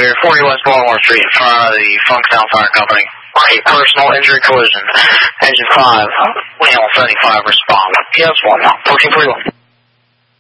here, 40 West Baltimore Street, in front of the Funkstown Fire Company. A personal injury collision. Engine 5, Lane 75, respond. Yes, 1, 1441.